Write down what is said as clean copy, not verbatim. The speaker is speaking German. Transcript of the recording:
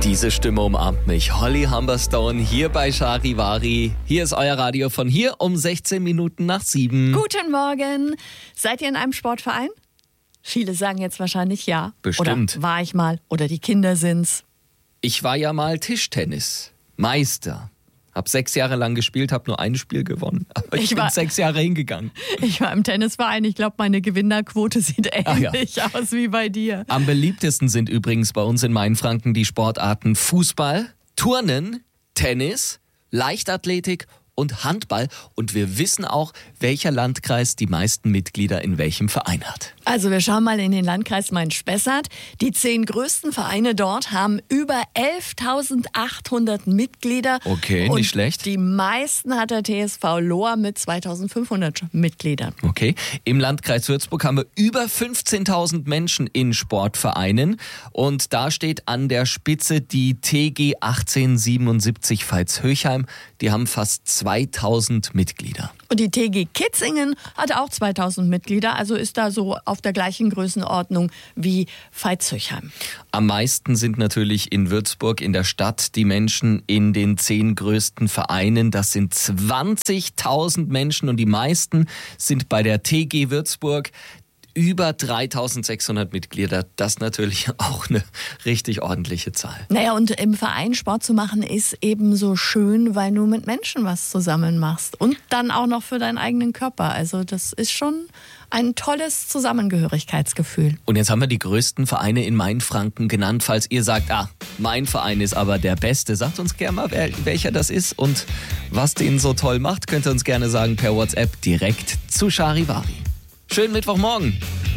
Diese Stimme umarmt mich. Holly Humberstone hier bei Charivari. Hier ist euer Radio von hier um 16 Minuten nach 7. Guten Morgen. Seid ihr in einem Sportverein? Viele sagen jetzt wahrscheinlich ja. Bestimmt. Oder war ich mal. Oder die Kinder sind's. Ich war ja mal Tischtennis. Meister. Hab 6 Jahre lang gespielt, hab nur ein Spiel gewonnen. Aber ich bin 6 Jahre hingegangen. Ich war im Tennisverein. Ich glaube, meine Gewinnerquote sieht ähnlich aus wie bei dir. Am beliebtesten sind übrigens bei uns in Mainfranken die Sportarten Fußball, Turnen, Tennis, Leichtathletik und Handball. Und wir wissen auch, welcher Landkreis die meisten Mitglieder in welchem Verein hat. Also wir schauen mal in den Landkreis Main-Spessart. Die 10 größten Vereine dort haben über 11.800 Mitglieder. Okay, und nicht schlecht. Die meisten hat der TSV Lohr mit 2.500 Mitgliedern. Okay, im Landkreis Würzburg haben wir über 15.000 Menschen in Sportvereinen. Und da steht an der Spitze die TG 1877 Veitshöchheim. Die haben fast 2.000 Mitglieder. Und die TG Kitzingen hat auch 2.000 Mitglieder, also ist da so auf der gleichen Größenordnung wie Veitshöchheim. Am meisten sind natürlich in Würzburg in der Stadt die Menschen in den 10 größten Vereinen. Das sind 20.000 Menschen und die meisten sind bei der TG Würzburg. Über 3.600 Mitglieder, das natürlich auch eine richtig ordentliche Zahl. Naja, und im Verein Sport zu machen ist eben so schön, weil du mit Menschen was zusammen machst. Und dann auch noch für deinen eigenen Körper. Also das ist schon ein tolles Zusammengehörigkeitsgefühl. Und jetzt haben wir die größten Vereine in Mainfranken genannt. Falls ihr sagt, mein Verein ist aber der beste, sagt uns gerne mal, welcher das ist und was den so toll macht, könnt ihr uns gerne sagen per WhatsApp direkt zu Charivari. Schönen Mittwochmorgen.